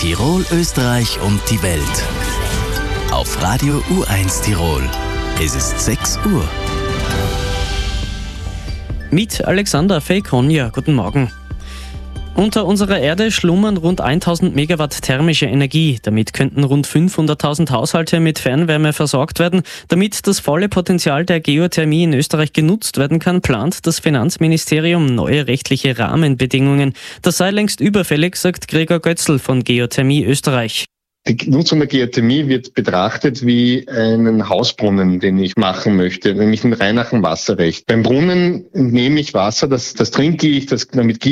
Tirol, Österreich und die Welt. Auf Radio U1 Tirol. Es ist 6 Uhr. Mit Alexander Feikonia, guten Morgen. Unter unserer Erde schlummern rund 1000 Megawatt thermische Energie. Damit könnten rund 500.000 Haushalte mit Fernwärme versorgt werden. Damit das volle Potenzial der Geothermie in Österreich genutzt werden kann, plant das Finanzministerium neue rechtliche Rahmenbedingungen. Das sei längst überfällig, sagt Gregor Götzl von Geothermie Österreich. Die Nutzung der Geothermie wird betrachtet wie einen Hausbrunnen, den ich machen möchte, nämlich ein rein nach dem Wasserrecht. Beim Brunnen nehme ich Wasser, das trinke ich, damit